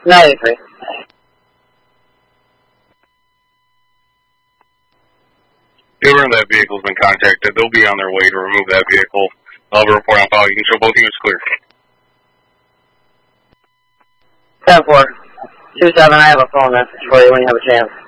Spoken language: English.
93. Whoever in that vehicle's been contacted, they'll be on their way to remove that vehicle. I'll have a report on file. You can show both units clear. 10-4. 2-7, I have a phone message for you when you have a chance.